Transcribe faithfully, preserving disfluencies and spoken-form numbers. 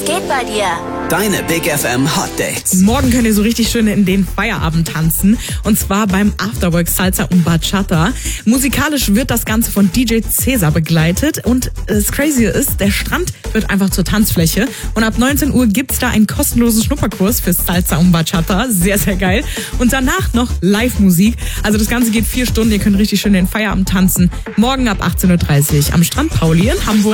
geht bei dir? Deine Big F M Hot Dates. Morgen könnt ihr so richtig schön in den Feierabend tanzen. Und zwar beim Afterwork Salsa und Bachata. Musikalisch wird das Ganze von D J Cesar begleitet. Und das Crazy ist, der Strand wird einfach zur Tanzfläche. Und ab neunzehn Uhr gibt's da einen kostenlosen Schnupperkurs für Salsa und Bachata. Sehr, sehr geil. Und danach noch Live-Musik. Also das Ganze geht vier Stunden. Ihr könnt richtig schön in den Feierabend tanzen. Morgen ab achtzehn Uhr dreißig am Strand Pauli in Hamburg.